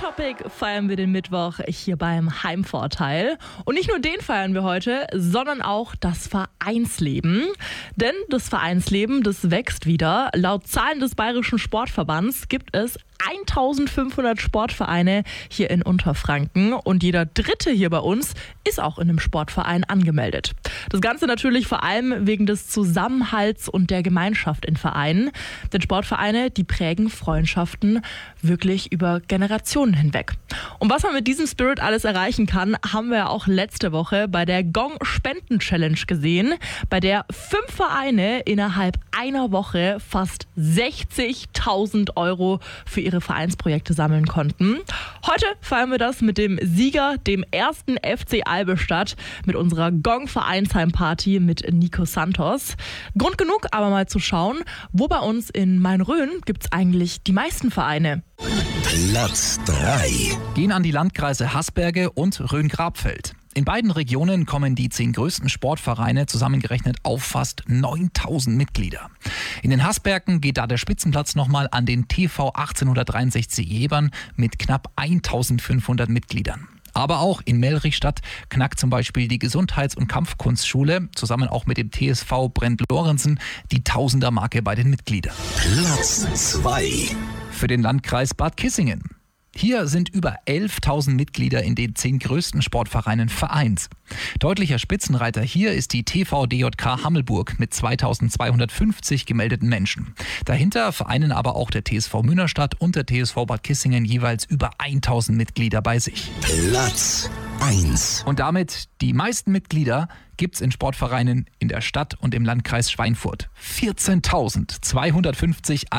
Topic feiern wir den Mittwoch hier beim Heimvorteil. Und nicht nur den feiern wir heute, sondern auch das Vereinsleben. Denn das Vereinsleben, das wächst wieder. Laut Zahlen des Bayerischen Sportverbands gibt es 1500 Sportvereine hier in Unterfranken und jeder Dritte hier bei uns ist auch in einem Sportverein angemeldet. Das Ganze natürlich vor allem wegen des Zusammenhalts und der Gemeinschaft in Vereinen. Denn Sportvereine, die prägen Freundschaften wirklich über Generationen hinweg. Und was man mit diesem Spirit alles erreichen kann, haben wir ja auch letzte Woche bei der Gong-Spenden-Challenge gesehen, bei der 5 Vereine innerhalb einer Woche fast 60.000 Euro für ihre Vereinsprojekte sammeln konnten. Heute feiern wir das mit dem Sieger, dem ersten FC Albestadt, mit unserer Gong-Vereinsheimparty mit Nico Santos. Grund genug, aber mal zu schauen, wo bei uns in Main-Rhön gibt es eigentlich die meisten Vereine. Platz 3. Gehen an die Landkreise Hasberge und Rhön-Grabfeld. In beiden Regionen kommen die 10 größten Sportvereine zusammengerechnet auf fast 9000 Mitglieder. In den Hasbergen geht da der Spitzenplatz nochmal an den TV 1863 Jebern mit knapp 1500 Mitgliedern. Aber auch in Melrichstadt knackt zum Beispiel die Gesundheits- und Kampfkunstschule zusammen auch mit dem TSV Brent-Lorenzen die Tausender-Marke bei den Mitgliedern. Platz 2. Für den Landkreis Bad Kissingen. Hier sind über 11.000 Mitglieder in den 10 größten Sportvereinen vereint. Deutlicher Spitzenreiter hier ist die TV DJK Hammelburg mit 2.250 gemeldeten Menschen. Dahinter vereinen aber auch der TSV Münnerstadt und der TSV Bad Kissingen jeweils über 1.000 Mitglieder bei sich. Platz 1. Und damit die meisten Mitglieder gibt's in Sportvereinen in der Stadt und im Landkreis Schweinfurt. 14.250